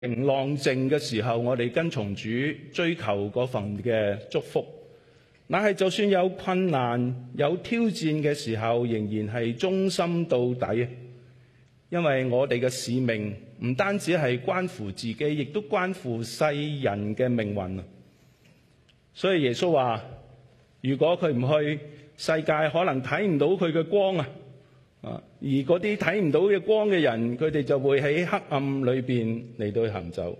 浪靜嘅時候，我哋跟從主，追求嗰份嘅祝福。乃係就算有困難、有挑戰嘅時候，仍然係忠心到底。因為我哋嘅使命唔單止係關乎自己，亦都關乎世人嘅命運。所以耶穌話：如果佢唔去，世界可能睇唔到佢嘅光啊！而嗰啲睇唔到嘅光嘅人，佢哋就會喺黑暗裏邊嚟到行走。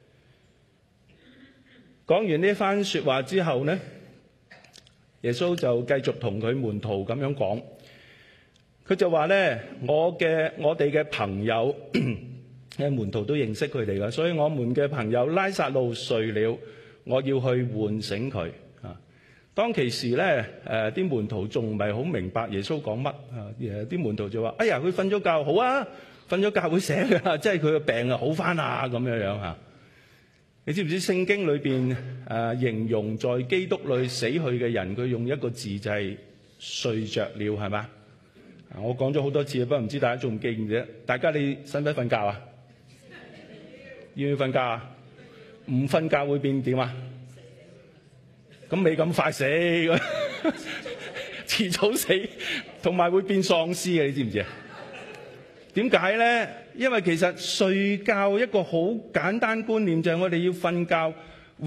講完呢番說話之後呢，耶穌就繼續同佢門徒咁樣講，佢就話呢：我哋嘅朋友，嘅門徒都認識佢哋噶，所以我們嘅朋友拉撒路睡了，我要去喚醒佢。當其時咧，啲門徒仲唔係好明白耶穌講乜啊？啲門徒就話：哎呀，佢瞓咗覺，好啊，瞓咗覺會醒㗎，即係佢嘅病啊好返啊咁樣樣嚇。你知唔知聖經裏邊形容在基督裏死去嘅人，佢用一個字就係睡着了，係嘛？我講咗好多次，不過唔知大家仲唔記唔記得？大家你使唔使瞓覺啊？要唔要瞓覺啊？唔瞓覺會變點啊？咁未咁快死，遲早死，同埋會變喪屍嘅，你知唔知啊？點解咧？因為其實睡覺一個好簡單觀念就係我哋要瞓覺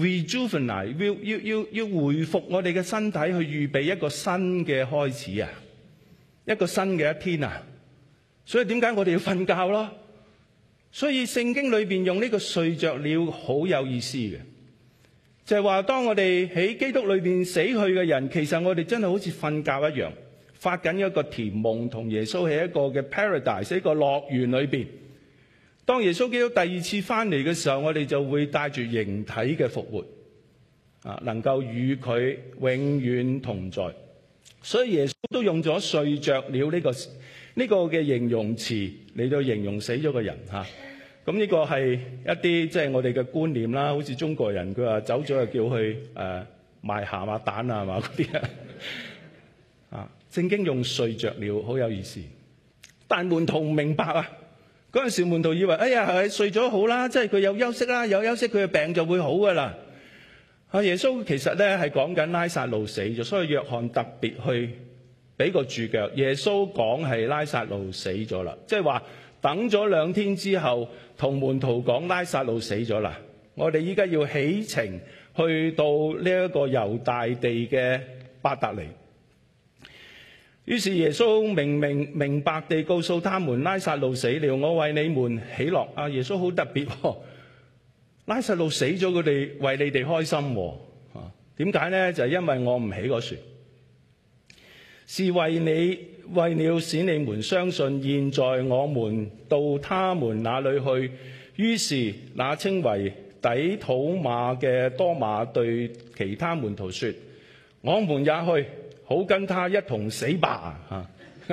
rejuvenate，要回復我哋嘅身體，去預備一個新嘅開始啊，一個新嘅一天啊。所以點解我哋要瞓覺咯？所以聖經裏邊用呢個睡着了好有意思嘅。就係話，當我哋喺基督裏邊死去嘅人，其實我哋真係好似瞓覺一樣，發緊一個甜夢，同耶穌喺一個嘅 paradise， 一個樂園裏邊。當耶穌基督第二次翻嚟嘅時候，我哋就會帶住形體嘅復活，能夠與佢永遠同在。所以耶穌都用咗睡着了呢個嘅形容詞嚟到形容死咗嘅人嚇。咁呢個係一啲即係我哋嘅觀念啦，好似中國人佢話走咗就叫佢賣鹹鴨蛋啊嘛嗰啲啊，聖經用睡着了好有意思，但門徒唔明白啊。嗰陣時門徒以為哎呀係睡咗好啦，即係佢有休息啦，有休息佢嘅病就會好噶啦。耶穌其實咧係講緊拉撒路死咗，所以約翰特別去俾個注腳，耶穌講係拉撒路死咗啦，即係話等咗2天之後，同門徒講拉撒路死咗啦。我哋依家要起程去到呢一個猶大地嘅伯特利。於是耶穌明白地告訴他們：拉撒路死了，我為你們喜樂。啊，耶穌好特別喎，拉撒路死咗，佢哋為你哋開心喎。點解呢？就係因為我唔起個船，是為了使你們相信，現在我們到他們那裏去。於是那稱為底土馬嘅多馬對其他門徒說：我們也去，好跟他一同死吧。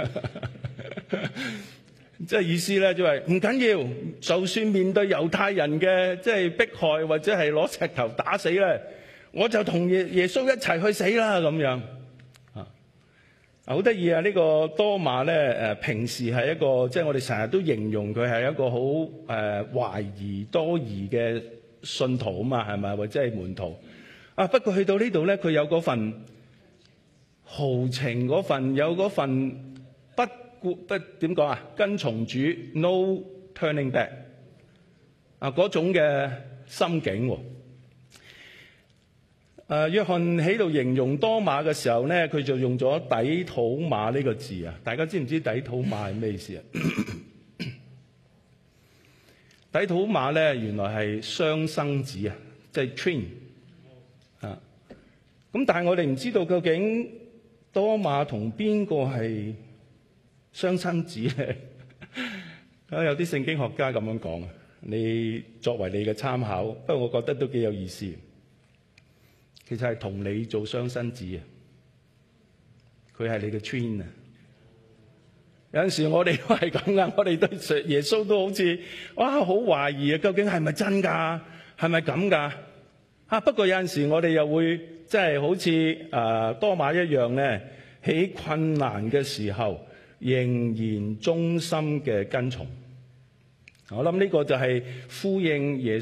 即係意思咧，就係唔緊要，就算面對猶太人嘅即係迫害或者係攞石頭打死咧，我就同耶穌一齊去死啦咁樣。好得意啊！呢個多馬咧，平時係一個即係我哋成日都形容佢係一個好懷疑多疑嘅信徒啊嘛，係咪？或者係門徒啊？不過去到呢度咧，佢有嗰份豪情，有嗰份不點講啊？跟從主 ，no turning back 啊嗰種嘅心境喎。約翰喺度形容多馬嘅時候咧，佢就用咗底土馬呢個字啊！大家知唔知底土馬係咩意思啊？底土馬咧，原來係雙生子啊，即係 twin 啊。咁但係我哋唔知道究竟多馬同邊個係雙生子咧？有啲聖經學家咁樣講啊，你作為你嘅參考。不過我覺得都幾有意思。其實係同你做雙生子啊，佢係你嘅 twin 啊。有陣時我哋都係咁噶，我哋對耶穌都好似好懷疑啊，究竟係咪真㗎？係咪咁㗎？不過有陣時我哋又會即係好似多馬一樣咧，喺困難嘅時候仍然忠心嘅跟從。 我諗呢個就係呼應耶